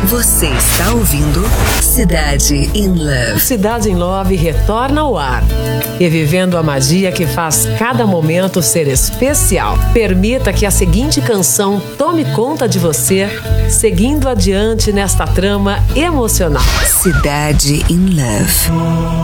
Você está ouvindo Cidade in Love. Cidade in Love retorna ao ar, revivendo a magia que faz cada momento ser especial. Permita que a seguinte canção tome conta de você, seguindo adiante nesta trama emocional. Cidade in Love.